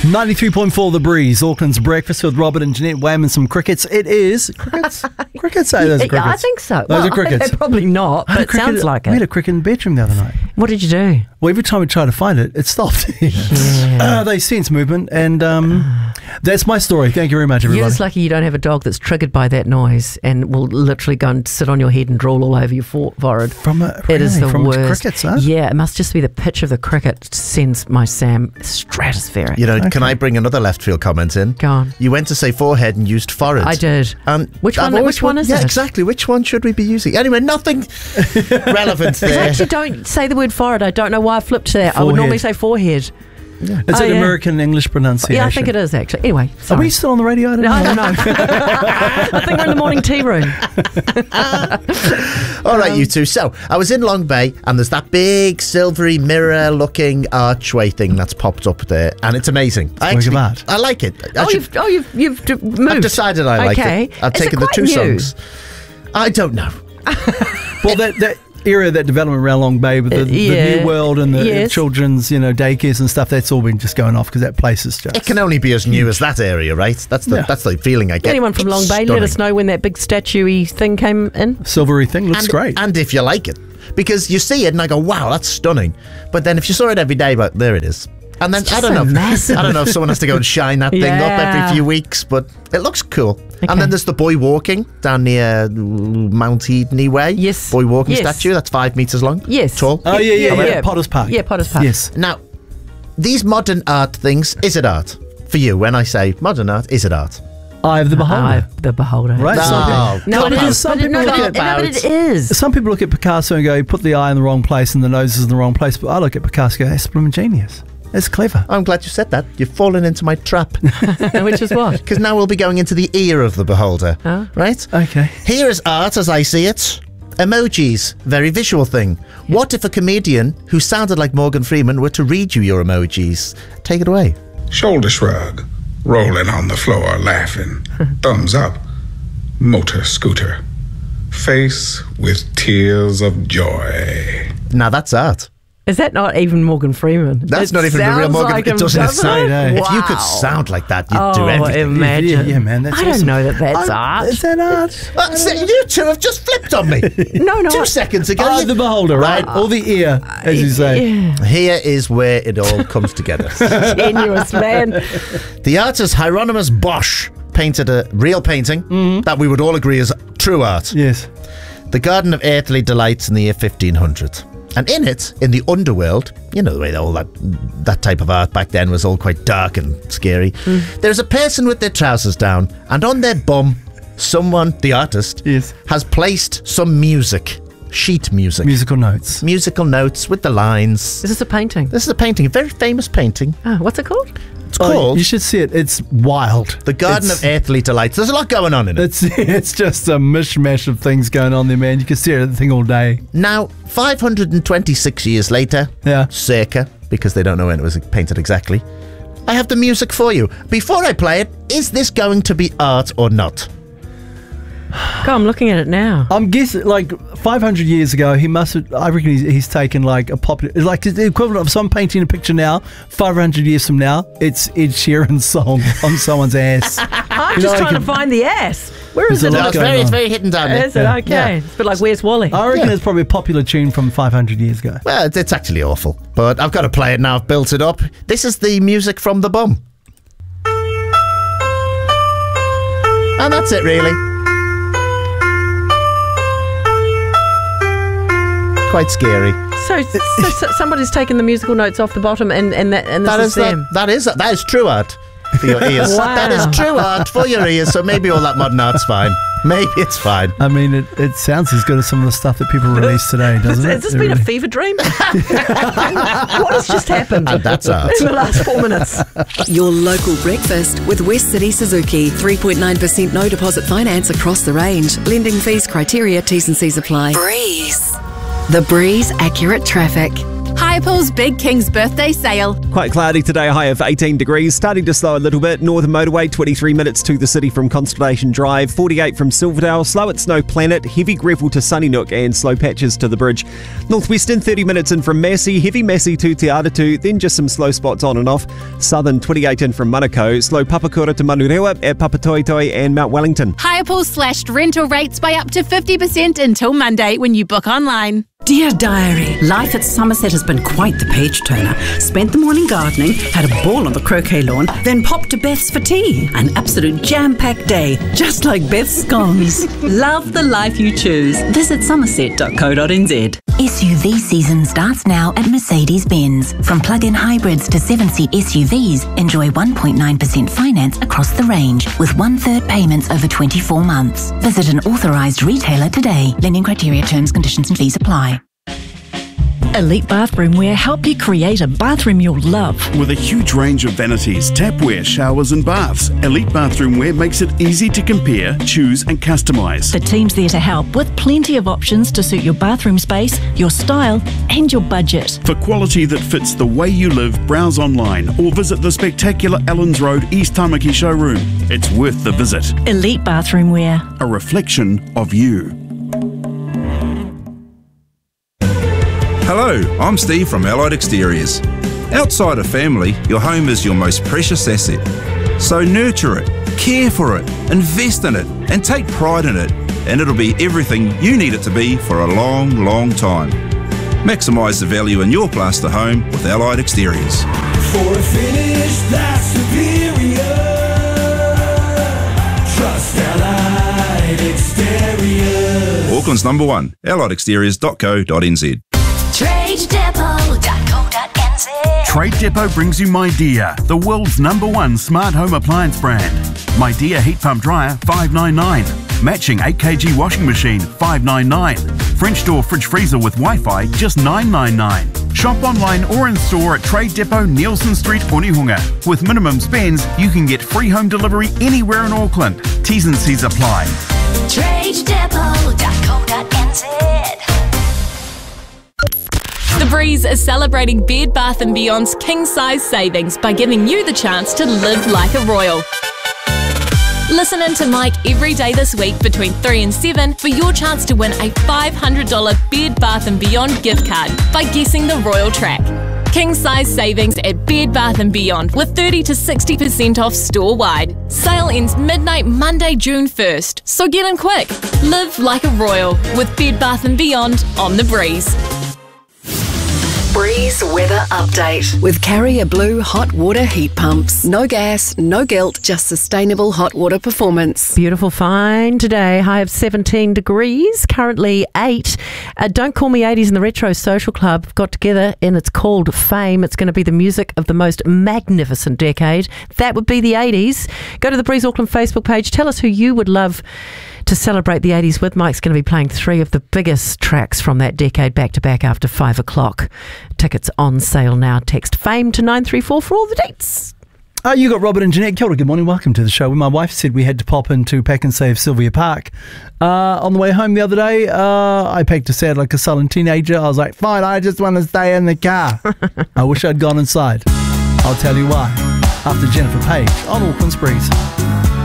93.4 The Breeze, Auckland's breakfast with Robert and Jeanette Wham and some crickets. It is crickets. Crickets? Say those are crickets. Yeah, I think so. Those are crickets. Probably not, but it sounds like We had it. a cricket in the bedroom the other night. What did you do? Well, every time we try to find it, it stopped. They sense movement, and that's my story. Thank you very much, everybody. You're just lucky you don't have a dog that's triggered by that noise and will literally go and sit on your head and drool all over your forehead. It is the from worst. crickets, huh? Yeah, it must just be the pitch of the cricket sends my Sam stratospheric. You know, can I bring another left field comment in? Go on. You went to say forehead and used forehead. I did. Which I've one? always Which one is Yeah, it? exactly. Which one should we be using? Anyway, nothing relevant I there. actually don't say the word forehead. I don't know why I flipped to that. I would Forehead. normally say forehead. It's an American English pronunciation. Yeah, I think it is actually. Anyway, Are sorry. we still on the radio? I don't No, know. I don't know. I think we're in the morning tea room. All right, you two. So, I was in Long Bay, and there's that big silvery mirror-looking archway thing that's popped up there, and it's amazing. I work of art. I like it. You've moved. I've decided I like Okay. it. I've Is it taken the quite two new? songs. I don't know. Well, that area, that development around Long Bay with the New World and the children's, daycares and stuff, that's all been just going off because that place is just... It can only be as new as that area, right? That's the feeling I get. Anyone from Long Bay, let us know when that big statue-y thing came in. Silvery thing looks great. And if you like it. Because you see it and I go, wow, that's stunning. But then if you saw it every day, but there it is. And then It's I just don't so know. massive. I don't know if someone has to go and shine that thing up every few weeks, but it looks cool. Okay. And then there's the boy walking down near Mount Eden Way. Yes. Boy walking Yes. statue. That's 5 metres long. Yes. Tall. Oh, yeah. Potter's Park. Yeah, Potter's Park. Yes. Now, these modern art things, is it art? For you, when I say modern art, is it art? Eye of the Beholder. The Beholder. Right? No, it is. Some But people look at but it is. Some people look at Picasso and go, you put the eye in the wrong place and the nose is in the wrong place. But I look at Picasso and go, that's blooming genius. That's clever. I'm glad you said that. You've fallen into my trap. Which is what? Because now we'll be going into the ear of the beholder. Oh. Right? Okay. Here is art as I see it. Emojis. Very visual thing. What if a comedian who sounded like Morgan Freeman were to read you your emojis? Take it away. Shoulder shrug. Rolling on the floor, laughing. Thumbs up. Motor scooter. Face with tears of joy. Now that's art. Is that not even Morgan Freeman? That's It not even the real sounds Morgan. like It him, doesn't sound. it? If you could Wow. sound like that, you'd Oh, do everything. imagine. Yeah, man. That's I don't awesome. know that that's art. Is that art? You two have just flipped on me. No. 2 seconds ago. Eye of the Beholder, right? Or the ear, as you say. Yeah. Here is where it all comes together. Genius, man. The artist Hieronymus Bosch painted a real painting that we would all agree is true art. Yes. The Garden of Earthly Delights in the year 1500. And in it, in the underworld, you know the way all that type of art back then was all quite dark and scary. There's a person with their trousers down, and on their bum, someone, the artist, has placed some music. Sheet music. Musical notes. Musical notes with the lines. Is this a painting? This is a painting, a very famous painting. Oh, what's it called? It's called You should see it. It's wild. The Garden of Earthly Delights. There's a lot going on in it. It's just a mishmash of things going on there, man. You can stare at the thing all day. Now, 526 years later, circa, because they don't know when it was painted exactly, I have the music for you. Before I play it, is this going to be art or not? God, I'm looking at it now. I'm guessing, like 500 years ago, he must have. I reckon he's taken like a popular, like the equivalent of someone painting a picture now. 500 years from now, it's Ed Sheeran's song on someone's ass. I'm just trying to find the ass. Where is There's it? a lot It's very hidden down there. Is it? Okay. Yeah. It's a bit like Where's Wally? I reckon it's probably a popular tune from 500 years ago. Well, it's actually awful, but I've got to play it now. I've built it up. This is the music from the bum. And that's it, really. Quite scary. So somebody's taken the musical notes off the bottom, and this is them. That is true art for your ears. Wow. That is true art for your ears. So maybe all that modern art's fine. Maybe it's fine. I mean, it sounds as good as some of the stuff that people release today, doesn't it? Has this been a fever dream? What has just happened? And that's art. In the last 4 minutes. Your local breakfast with West City Suzuki. 3.9% no deposit finance across the range. Lending fees, criteria, T's and C's apply. Breeze. The Breeze Accurate Traffic. Highpool's Big King's birthday sale. Quite cloudy today, high of 18 degrees. Starting to slow a little bit. Northern Motorway, 23 minutes to the city from Constellation Drive. 48 from Silverdale. Slow at Snow Planet. Heavy gravel to Sunnysnook and slow patches to the bridge. Northwestern, 30 minutes in from Massey. Heavy Massey to Te Aratū. Then just some slow spots on and off. Southern, 28 in from Manukau. Slow Papakura to Manurewa at Papatoetoe and Mount Wellington. Highpool slashed rental rates by up to 50% until Monday when you book online. Dear Diary, life at Somerset has been quite the page turner. Spent the morning gardening, had a ball on the croquet lawn, then popped to Beth's for tea. An absolute jam-packed day, just like Beth's scones. Love the life you choose. Visit somerset.co.nz. SUV season starts now at Mercedes-Benz. From plug-in hybrids to 7-seat SUVs, enjoy 1.9% finance across the range with 1/3 payments over 24 months. Visit an authorised retailer today. Lending criteria, terms, conditions and fees apply. Elite Bathroomwear help you create a bathroom you'll love. With a huge range of vanities, tapware, showers and baths, Elite Bathroomwear makes it easy to compare, choose and customise. The team's there to help with plenty of options to suit your bathroom space, your style and your budget. For quality that fits the way you live, browse online or visit the spectacular Ellens Road East Tamaki showroom. It's worth the visit. Elite Bathroomwear. A reflection of you. Hello, I'm Steve from Allied Exteriors. Outside of family, your home is your most precious asset. So nurture it, care for it, invest in it, and take pride in it, and it'll be everything you need it to be for a long, long time. Maximise the value in your plaster home with Allied Exteriors. For a finish that's superior, trust Allied Exteriors. Auckland's #1, alliedexteriors.co.nz. TradeDepot.co.nz. Trade Depot brings you MyDear, the world's #1 smart home appliance brand. MyDear heat pump dryer, $599. Matching 8kg washing machine, $599. French door fridge freezer with Wi-Fi, just $999. Shop online or in store at Trade Depot, Nielsen Street, Onehunga. With minimum spends, you can get free home delivery anywhere in Auckland. T's and C's apply. TradeDepot.co.nz. The Breeze is celebrating Bed Bath & Beyond's king-size savings by giving you the chance to live like a royal. Listen in to Mike every day this week between 3 and 7 for your chance to win a $500 Bed Bath & Beyond gift card by guessing the royal track. King-size savings at Bed Bath & Beyond with 30 to 60% off store-wide. Sale ends midnight Monday, June 1st, so get in quick. Live like a royal with Bed Bath & Beyond on The Breeze. Breeze Weather Update with Carrier Blue hot water heat pumps. No gas, no guilt, just sustainable hot water performance. Beautiful fine today, high of 17 degrees, currently 8. Don't Call Me 80s and the Retro Social Club got together and it's called Fame. It's going to be the music of the most magnificent decade. That would be the 80s. Go to the Breeze Auckland Facebook page. Tell us who you would love to celebrate the 80s with. Mike's going to be playing 3 of the biggest tracks from that decade back to back after 5 o'clock. Tickets on sale now. Text FAME to 934 for all the dates. You got Robert and Jeanette. Kia ora, good morning. Welcome to the show. When my wife said we had to pop into Pack and Save Sylvia Park on the way home the other day, I packed a sad like a sullen teenager. I was like, fine, I just want to stay in the car. I wish I'd gone inside. I'll tell you why. After Jennifer Page on Auckland's Breeze.